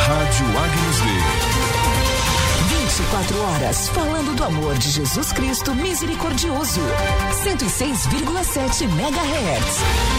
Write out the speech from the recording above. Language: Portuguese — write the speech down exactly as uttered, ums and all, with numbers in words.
Rádio Agnus Dei. vinte e quatro horas falando do amor de Jesus Cristo misericordioso. cento e seis vírgula sete megahertz.